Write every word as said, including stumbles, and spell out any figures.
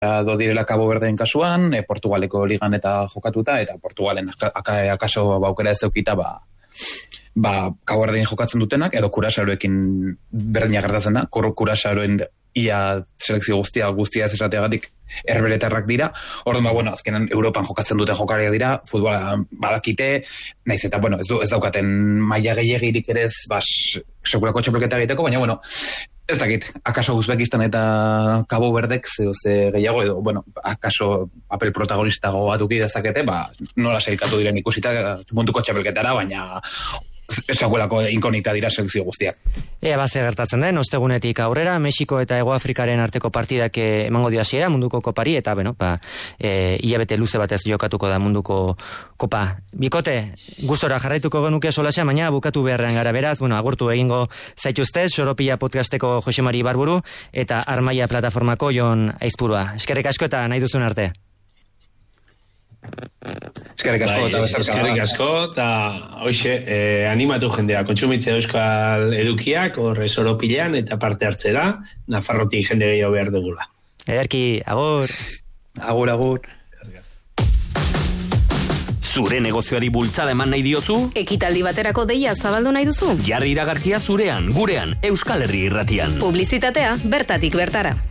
do direla Cabo Verdeen kasuan, e, Portugaleko ligan eta jokatuta, eta Portugalen akaso baukera ez eukita, ba, ba, Cabo Verdeen jokatzen dutenak, edo Kurasaroekin berdina gertatzen da, Kurasaroen ia selekzio guztia guztia ez esateagatik erberetarrak dira. Orduan, ba, bueno, azkenan Europan jokatzen duten jokariak dira, futbola badakite, naiz eta, bueno, ez, du, ez daukaten maila gehiagirik ere ez, bas, sekulako txapelketa egiteko, baina, bueno, ez dakit, akaso Uzbekistan eta Cabo Verdek zeo ze gehiago, edo, bueno, akaso papel protagonistago batuki dezakete, ba, nola sailkatu diren ikusita munduko txapelketara, baina esakuelako inkonita dira selekzio guztiak. Ea base gertatzen den, ostegunetik aurrera, Mexiko eta Hego Afrikaren arteko partidak emango dio hasiera munduko kopari, eta beno, ba, e, hilabete luze batez jokatuko da munduko kopa. Bikote, gustora jarraituko genuke solasean, baina bukatu beharrean gara beraz, bueno, agurtu egingo zaituztez, Soropila podcasteko Jose Mari Barburu, eta Armaia plataformako Jon Aizpurua. Eskerrik asko eta nahi duzun arte. Eskerrik asko, bai, eta eskerrik asko, eta hoxe, eh, animatu jendea, kontsumitzea euskal edukiak, horre Soropilean, eta parte hartzera, Nafarrotik jende gehiago behar dugula. Ederki, agur. Agur, agur. Zure negozioari bultzada eman nahi diozu? Ekitaldi baterako deia zabaldu nahi duzu? Jarri iragarkia zurean, gurean, Euskal Herri Irratian. Publizitatea bertatik bertara.